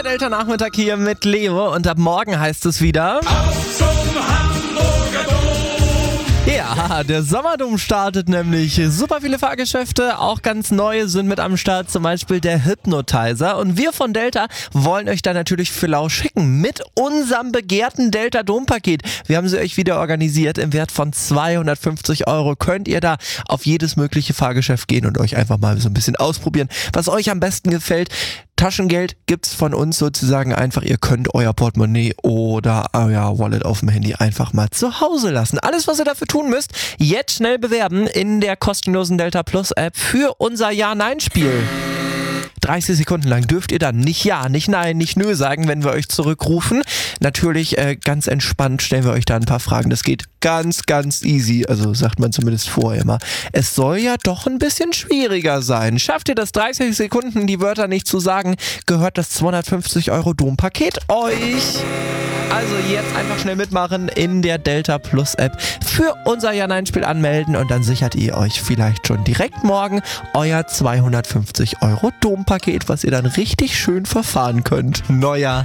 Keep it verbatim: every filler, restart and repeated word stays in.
Der Delta-Nachmittag hier mit Leo und ab morgen heißt es wieder... Auf zum Hamburger Dom! Ja, der Sommerdom startet nämlich. Super viele Fahrgeschäfte, auch ganz neue sind mit am Start, zum Beispiel der Hypnotizer. Und wir von Delta wollen euch da natürlich für lau schicken mit unserem begehrten Delta-Dom-Paket. Wir haben sie euch wieder organisiert. Im Wert von zweihundertfünfzig Euro könnt ihr da auf jedes mögliche Fahrgeschäft gehen und euch einfach mal so ein bisschen ausprobieren, was euch am besten gefällt. Taschengeld gibt's von uns sozusagen einfach. Ihr könnt euer Portemonnaie oder euer Wallet auf dem Handy einfach mal zu Hause lassen. Alles, was ihr dafür tun müsst, jetzt schnell bewerben in der kostenlosen Delta Plus App für unser Ja-Nein-Spiel. dreißig Sekunden lang dürft ihr dann nicht Ja, nicht Nein, nicht Nö sagen, wenn wir euch zurückrufen. Natürlich äh, ganz entspannt stellen wir euch da ein paar Fragen. Das geht ganz, ganz easy. Also sagt man zumindest vorher immer. Es soll ja doch ein bisschen schwieriger sein. Schafft ihr das dreißig Sekunden, die Wörter nicht zu sagen, gehört das zweihundertfünfzig Euro Dom-Paket euch. Also jetzt einfach schnell mitmachen in der Delta Plus App für unser Ja-Nein-Spiel anmelden und dann sichert ihr euch vielleicht schon direkt morgen euer zweihundertfünfzig Euro Dom-Paket, was ihr dann richtig schön verfahren könnt. Neuer